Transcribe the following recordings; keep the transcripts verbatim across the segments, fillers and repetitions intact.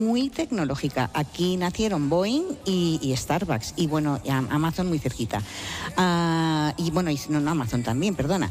muy tecnológica. Aquí nacieron Boeing y, y Starbucks, y bueno, Amazon muy cerquita. Uh, y bueno, y, no, no, Amazon también, perdona.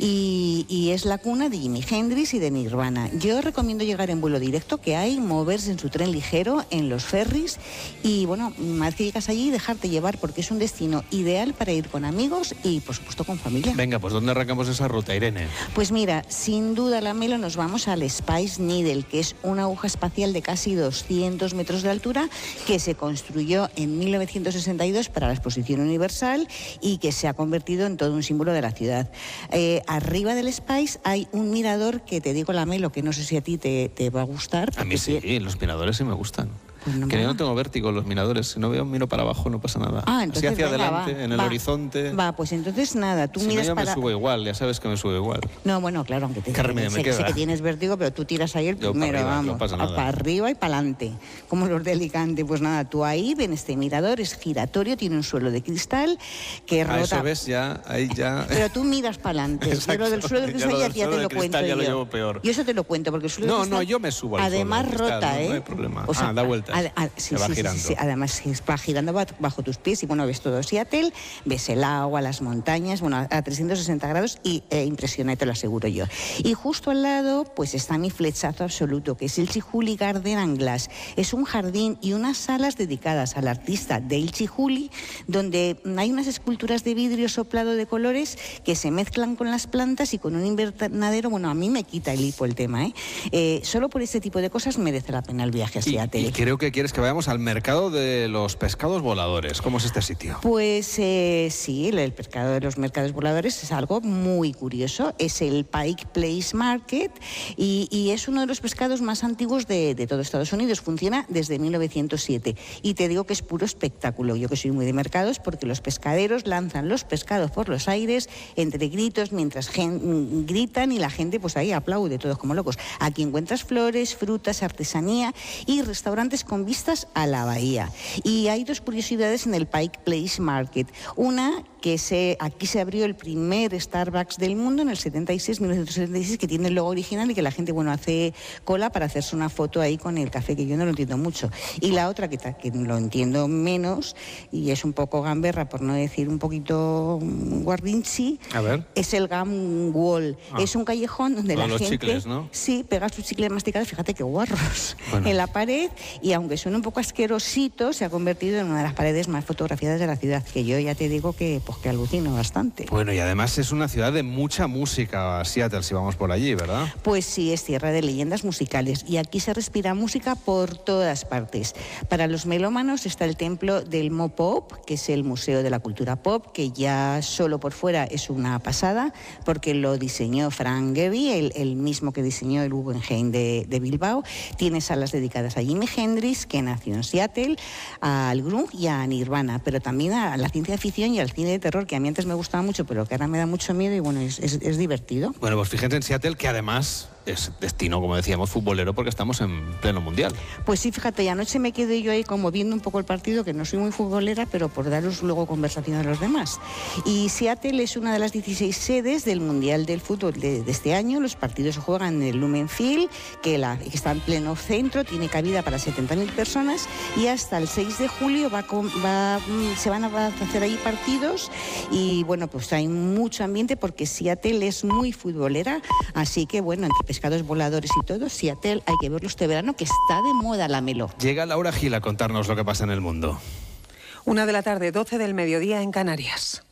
Y, y es la cuna de Jimi Hendrix y de Nirvana. Yo recomiendo llegar en vuelo directo, que hay, moverse en su tren ligero, en los ferries, y bueno, una vez que llegas allí, dejarte llevar, porque es un destino ideal para ir con amigos y, por supuesto, con familia. Venga, pues ¿dónde arrancamos esa ruta, Irene? Pues mira, sin duda, la Melo, nos vamos al Space Needle, que es una aguja espacial de casi doscientos metros de altura, que se construyó en mil novecientos sesenta y dos para la Exposición Universal y que se ha convertido en todo un símbolo de la ciudad. Eh, arriba del Space hay un mirador que, te digo, la Melo, que no sé si a ti te, te va a gustar. A mí sí, sí, los miradores sí me gustan. Pues no, que yo no tengo vértigo los miradores. Si no veo, miro para abajo, no pasa nada. Ah, entonces, así hacia venga, adelante, va, en el va, horizonte. Va, pues entonces nada, tú si miras no, yo para... me subo igual, ya sabes que me subo igual. No, bueno, claro, aunque te ¿Qué remedio me sé, queda? sé que tienes vértigo, pero tú tiras ahí el yo primero, para arriba, vamos. No pasa nada. Para arriba y para adelante, como los de Alicante. Pues nada, tú ahí ven este mirador, es giratorio, tiene un suelo de cristal que ah, rota... eso ves, ya, ahí ya... Pero tú miras para adelante. Yo lo del suelo de cristal ya, ya, ya te lo cuento ya yo. lo llevo peor. Yo eso te lo cuento, porque el suelo no, de cristal... No, yo me subo al además suelo de cristal, rota, no, ¿eh? No hay problema. O sea, ah, da vueltas. A, a, sí, se va sí, girando. Sí, sí. Además, va girando bajo tus pies y bueno, ves todo Seattle, ves el agua, las montañas, bueno, a trescientos sesenta grados y eh, impresiona, te lo aseguro yo. Y justo al lado, pues está mi flechazo absoluto, que es el Chihuly Garden and Glass. Es un jardín y unas salas dedicadas al artista Dale Chihuly, donde hay unas esculturas de vidrio soplado de colores que se mezclan con las plantas y con un invernadero. Bueno, a mí me quita el hipo el tema, ¿eh? eh solo por este tipo de cosas merece la pena el viaje a Seattle. Y, y creo que quieres que vayamos al mercado de los pescados voladores. ¿Cómo es este sitio? Pues eh, sí, el, el mercado de los mercados voladores es algo muy curioso. Es el Pike Place Market y, y es uno de los pescados más antiguos de, de todo Estados Unidos. Funciona desde mil novecientos siete y te digo que es puro espectáculo. Yo que soy muy de mercados, porque los pescaderos lanzan los pescados por los aires entre gritos mientras gen, gritan y la gente pues ahí aplaude, todos como locos. Aquí encuentras flores, frutas, artesanía y restaurantes con vistas a la bahía. Y hay dos curiosidades en el Pike Place Market. Una, que se, aquí se abrió el primer Starbucks del mundo en el setenta y seis, mil novecientos setenta y seis, que tiene el logo original y que la gente, bueno, hace cola para hacerse una foto ahí con el café, que yo no lo entiendo mucho. Y la otra, que, que lo entiendo menos, y es un poco gamberra, por no decir un poquito guarrinchi, a ver, es el Gum Wall. Ah. Es un callejón donde Con la los gente... chicles, ¿no? Sí, pega sus chicles masticados, fíjate qué guarros, bueno. en la pared, y aunque suene un poco asquerosito, se ha convertido en una de las paredes más fotografiadas de la ciudad, que yo ya te digo que, pues, que alucino bastante. Bueno, y además es una ciudad de mucha música, Seattle, si vamos por allí, ¿verdad? Pues sí, es tierra de leyendas musicales y aquí se respira música por todas partes. Para los melómanos está el templo del Mo Pop, que es el Museo de la Cultura Pop, que ya solo por fuera es una pasada, porque lo diseñó Frank Gehry, el, el mismo que diseñó el Guggenheim de, de Bilbao. Tiene salas dedicadas a Jimi Hendrix, que nació en Seattle, al grunge y a Nirvana, pero también a la ciencia ficción y al cine de terror, que a mí antes me gustaba mucho, pero que ahora me da mucho miedo y bueno, es, es, es divertido. Bueno, pues fíjense en Seattle, que además es destino, como decíamos, futbolero, porque estamos en pleno mundial. Pues sí, fíjate, y anoche me quedé yo ahí como viendo un poco el partido, que no soy muy futbolera, pero por daros luego conversación a los demás. Y Seattle es una de las dieciséis sedes del Mundial del Fútbol de, de este año. Los partidos se juegan en el Lumen Field, que, la, que está en pleno centro, tiene cabida para setenta mil personas, y hasta el seis de julio va, con, va, se van a hacer ahí partidos, y bueno, pues hay mucho ambiente porque Seattle es muy futbolera, así que bueno, entre pescados voladores y todo, Seattle hay que verlo este verano, que está de moda, la Melo. Llega Laura Gil a contarnos lo que pasa en el mundo. Una de la tarde, doce del mediodía en Canarias.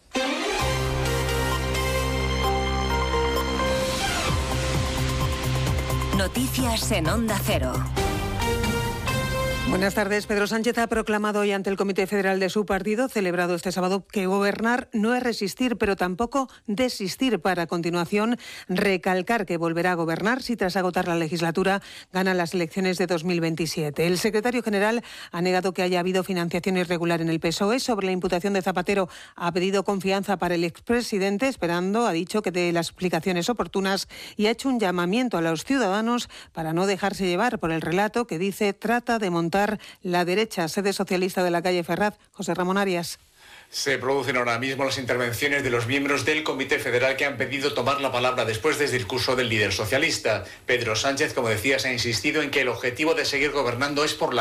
Noticias en Onda Cero. Buenas tardes. Pedro Sánchez ha proclamado hoy ante el Comité Federal de su partido, celebrado este sábado, que gobernar no es resistir, pero tampoco desistir, para a continuación recalcar que volverá a gobernar si tras agotar la legislatura gana las elecciones de dos mil veintisiete. El secretario general ha negado que haya habido financiación irregular en el P S O E. Sobre la imputación de Zapatero ha pedido confianza para el expresidente, esperando, ha dicho, que dé las explicaciones oportunas, y ha hecho un llamamiento a los ciudadanos para no dejarse llevar por el relato que dice trata de montar la derecha. Sede socialista de la calle Ferraz, José Ramón Arias. Se producen ahora mismo las intervenciones de los miembros del Comité Federal que han pedido tomar la palabra después del discurso del líder socialista. Pedro Sánchez, como decías, ha insistido en que el objetivo de seguir gobernando es por la